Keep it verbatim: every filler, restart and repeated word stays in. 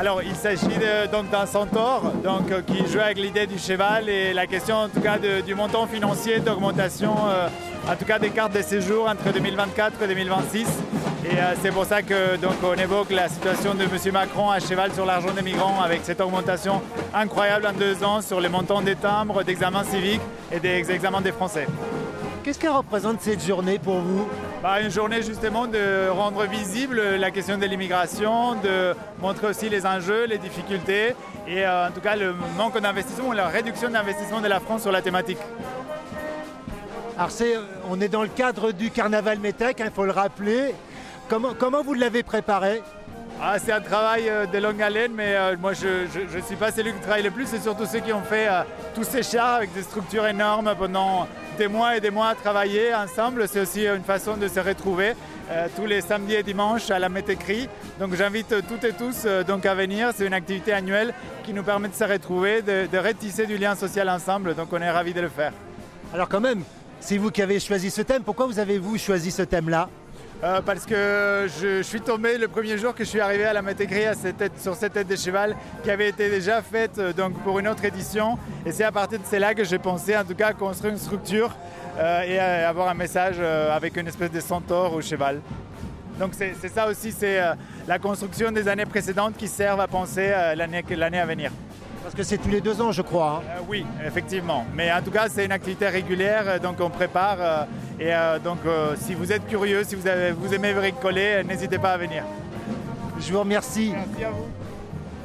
Alors, il s'agit de- donc d'un centaure donc, euh, qui joue avec l'idée du cheval et la question en tout cas de- du montant financier d'augmentation, euh, en tout cas des cartes de séjour entre deux mille vingt-quatre et deux mille vingt-six. Et euh, c'est pour ça que donc on évoque la situation de M. Macron à cheval sur l'argent des migrants avec cette augmentation incroyable en deux ans sur les montants des timbres, d'examens civiques et des examens des Français. Qu'est-ce qu'elle représente cette journée pour vous? Bah, une journée justement de rendre visible la question de l'immigration, de montrer aussi les enjeux, les difficultés et euh, en tout cas le manque d'investissement ou la réduction d'investissement de la France sur la thématique. Alors c'est, euh, on est dans le cadre du carnaval Métèque, il faut le rappeler. Comment, comment vous l'avez préparé? Ah, c'est un travail euh, de longue haleine, mais euh, moi je ne suis pas celui qui travaille le plus, c'est surtout ceux qui ont fait euh, tous ces chars avec des structures énormes pendant des mois et des mois à travailler ensemble. C'est aussi une façon de se retrouver euh, tous les samedis et dimanches à la Métécrie. Donc j'invite toutes et tous euh, donc à venir. C'est une activité annuelle qui nous permet de se retrouver, de, de retisser du lien social ensemble. Donc on est ravis de le faire. Alors quand même, c'est vous qui avez choisi ce thème. Pourquoi vous avez-vous choisi ce thème-là? Euh, parce que je, je suis tombé le premier jour que je suis arrivé à la Métécrie à cette tête, sur cette tête de cheval qui avait été déjà faite euh, donc pour une autre édition. Et c'est à partir de cela que j'ai pensé en tout cas à construire une structure euh, et à avoir un message euh, avec une espèce de centaure ou cheval. Donc c'est c'est ça aussi, c'est euh, la construction des années précédentes qui servent à penser euh, l'année l'année à venir. Parce que c'est tous les deux ans, je crois. hein. Euh, oui, effectivement. Mais en tout cas, c'est une activité régulière, euh, donc on prépare. euh, et euh, donc, euh, si vous êtes curieux, si vous, avez, vous aimez bricoler, euh, n'hésitez pas à venir. Je vous remercie. Merci à vous.